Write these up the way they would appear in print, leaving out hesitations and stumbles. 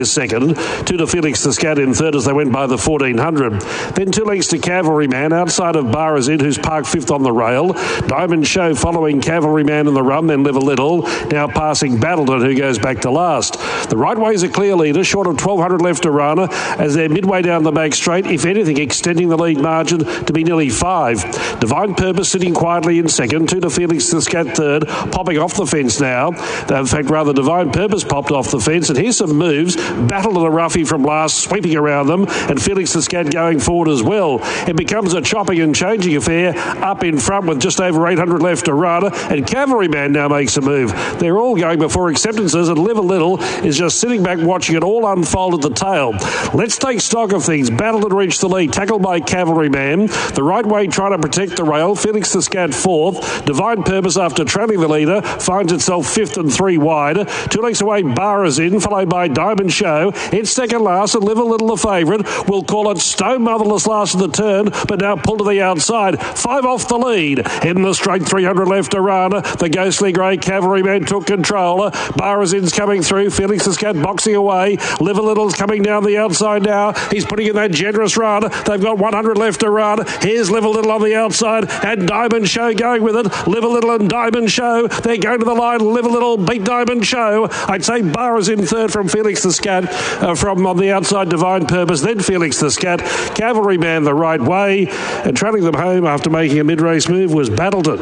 second, 2 to Felix the Scat in third as they went by the 1400. Then 2 lengths to Cavalryman outside of Bar Is In, who's parked fifth on the rail. Diamond Show following Cavalryman in the run, then Live a Little, now passing Battleton, who goes back to last. The right way's a clear leader, short of 1200 left to Rana as they're midway down the back straight, if anything extending the lead margin to be nearly 5. Divine Purpose sitting quietly in second, 2 to Felix the Scat third, popping off the fence now. In fact, rather, Divine Purpose popped off the fence, and here's some moves. Battle of the roughie from last, sweeping around them, and Felix the Scat going forward as well. It becomes a chopping and changing affair up in front with just over 800 left to run, and Cavalryman now makes a move. They're all going before acceptances, and Live a Little is just sitting back watching it all unfold at the tail. Let's take stock of things. Battleton reached the lead, tackled by Cavalryman. The right way trying to protect the rail. Felix the Scat fourth. Divine Purpose, after trailing the leader, finds itself fifth and 3 wide. 2 lengths away, Bar Is In, followed by Diamond Show. It's second last, and Live a Little the favourite. We'll call it Stone Motherless last of the turn, but now pull to the outside. 5 off the lead. In the straight, 300 left to run. The ghostly grey Cavalryman took control. Bar Is In's coming through. Felix the Scat boxing away. Live a Little's coming down the outside now. He's putting in that generous run. They've got 100 left to run. Here's Live a Little on the outside, and Diamond Show going with it. Live a Little and Diamond Show. They're going to the line. Live a Little beat Diamond Show. I'd say Bar Is In third from Felix the Scat. From on the outside, Divine Purpose, then Felix the Scat. Cavalryman the right way, and trailing them home after making a mid-race move was Battleton.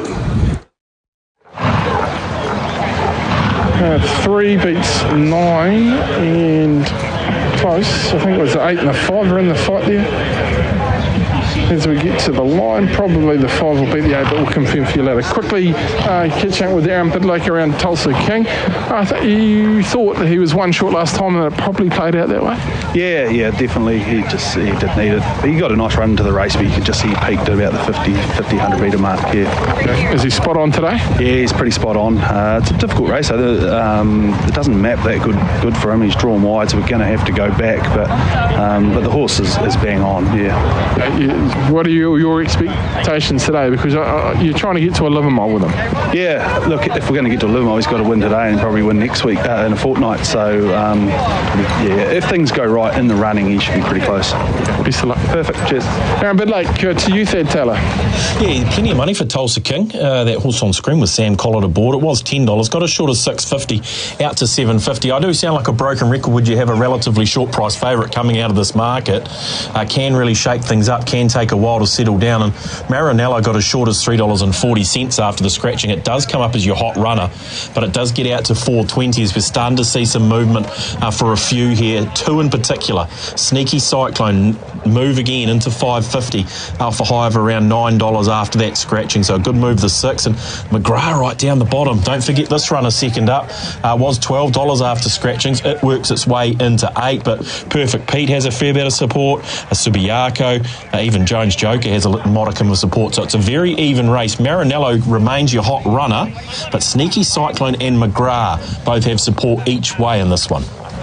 3 beats 9 and close. I think it was the 8 and the 5 are in the fight there. As we get to the line, probably the 5 will beat the 8, but we'll confirm for you later. Quickly catching up with Aaron Bidlake around Tulsa King. You thought that he was one short last time and it probably played out that way? Yeah, definitely. He did need it. But he got a nice run into the race, but you could just see he peaked at about the 100 metre mark, yeah. Okay. Is he spot on today? Yeah, he's pretty spot on. It's a difficult race. It doesn't map that good for him. He's drawn wide, so we're going to have to go back. But the horse is bang on, yeah. What are your expectations today? Because you're trying to get to a 11 mile with him. Yeah, look, if we're going to get to 11 mile, he's got to win today and probably win next week in a fortnight. So, if things go right in the running, he should be pretty close. Best of luck. Perfect, cheers. Aaron Bidlake, to you, Thad Taylor. Yeah, plenty of money for Tulsa King. That horse on screen with Sam Collett aboard. It was $10, got as short as $6.50 out to $7.50. I do sound like a broken record. Would you have a relatively short price favourite coming out of this market? Can really shake things up, can take a while to settle down, and Marinello got as short as $3.40 after the scratching. It does come up as your hot runner, but it does get out to $4.20 as we're starting to see some movement for a few here. 2 in particular. Sneaky Cyclone move again into $5.50 off a high of around $9 after that scratching, so a good move the 6. And McGrath right down the bottom. Don't forget this runner second up was $12 after scratchings. It works its way into 8, but Perfect Pete has a fair bit of support. Subiaco, even Jones Joker has a modicum of support, so it's a very even race. Marinello remains your hot runner, but Sneaky Cyclone and McGrath both have support each way in this one.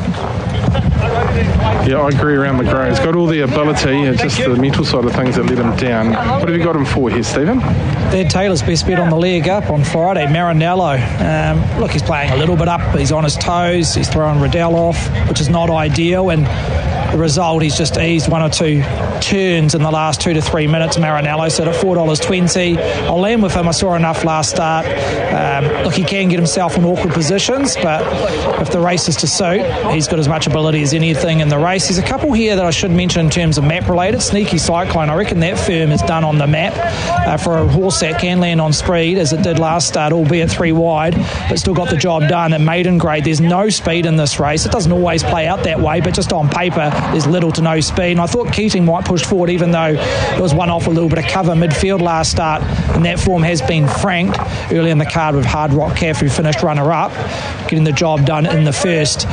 Yeah, I agree around McGrath. He's got all the ability, it's just the mental side of things that let him down. What have you got him for here, Stephen? Thad Taylor's best bet on the leg up on Friday, Marinello. Look, he's playing a little bit up. He's on his toes. He's throwing Riddell off, which is not ideal, and the result, he's just eased 1 or 2 turns in the last 2 to 3 minutes. Marinello set at $4.20. I'll land with him. I saw enough last start. Look, he can get himself in awkward positions, but if the race is to suit, he's got as much ability as anything in the race. There's a couple here that I should mention in terms of map related. Sneaky Cyclone, I reckon that firm is done on the map for a horse that can land on speed as it did last start, albeit 3 wide, but still got the job done at maiden grade. There's no speed in this race. It doesn't always play out that way, but just on paper there's little to no speed, and I thought Keating might push forward, even though there was one off a little bit of cover midfield last start, and that form has been franked early in the card with Hard Rock Caff, who finished runner-up, getting the job done in the first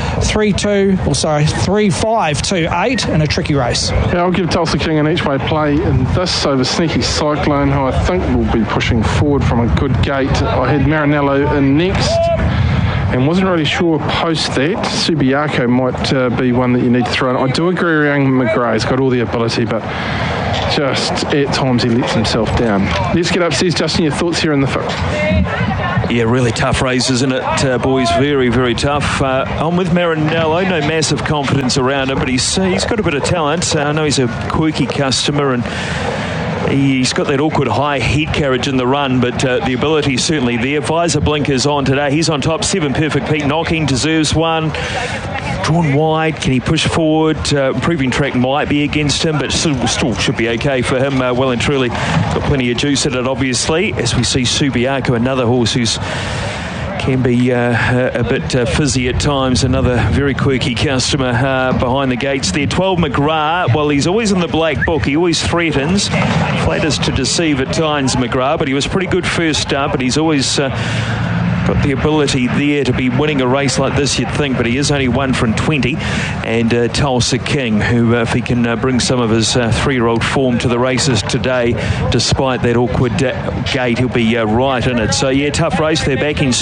3-5-2-8 in a tricky race. Yeah, I'll give Tulsa King an each-way play in this over Sneaky Cyclone, who I think will be pushing forward from a good gate. I had Marinello in next, and wasn't really sure post that. Subiaco might be one that you need to throw in. I do agree around McGrath. He's got all the ability, but just at times he lets himself down. Let's get upstairs. Justin, your thoughts here in the field? Yeah, really tough race, isn't it, boys? Very, very tough. I'm with Marinello. No massive confidence around him, but he's got a bit of talent. I know he's a quirky customer, and he's got that awkward high head carriage in the run, but the ability is certainly there. Visor blinkers on today. He's on top. 7 Perfect Pete knocking, deserves one. Drawn wide, can he push forward? Improving track might be against him, but still should be okay for him. Well and truly got plenty of juice in it, obviously, as we see Subiaco, another horse who's can be a bit fizzy at times. Another very quirky customer behind the gates there. 12 McGrath, well, he's always in the black book. He always threatens. Flatters to deceive at times, McGrath, but he was pretty good first up, but he's always got the ability there to be winning a race like this, you'd think, but he is only 1 from 20. And Tulsa King, who, if he can bring some of his 3-year-old form to the races today, despite that awkward gate, he'll be right in it. So, yeah, tough race. They're backing